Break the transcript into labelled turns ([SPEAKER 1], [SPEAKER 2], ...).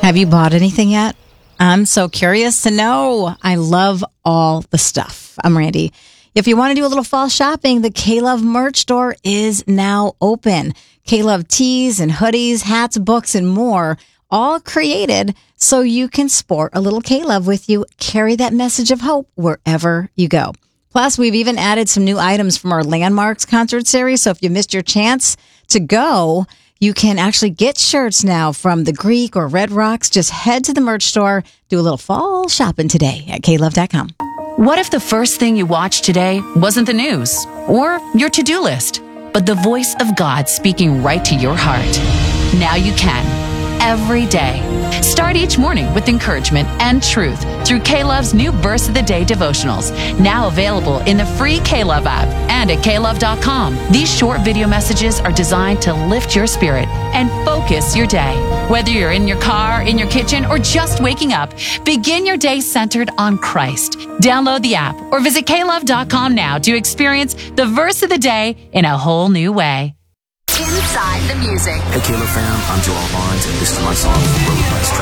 [SPEAKER 1] Have you bought anything yet? I'm so curious to know. I love all the stuff. I'm Randy. If you want to do a little fall shopping, the K-Love merch store is now open. K-Love tees and hoodies, hats, books, and more, all created so you can sport a little K-Love with you. Carry that message of hope wherever you go. Plus, we've even added some new items from our Landmarks concert series. So if you missed your chance to go, you can actually get shirts now from the Greek or Red Rocks. Just head to the merch store, do a little fall shopping today at klove.com.
[SPEAKER 2] What if the first thing you watched today wasn't the news or your to-do list, but the voice of God speaking right to your heart? Now you can, every day. Start each morning with encouragement and truth through K-Love's new Verse of the Day devotionals, now available in the free K-Love app and at klove.com. These short video messages are designed to lift your spirit and focus your day. Whether you're in your car, in your kitchen, or just waking up, begin your day centered on Christ. Download the app or visit klove.com now to experience the Verse of the Day in a whole new way.
[SPEAKER 3] Inside the music.
[SPEAKER 4] Hey, K-Love fam, I'm Joel Barnes, and this is my song, Road Less Traveled.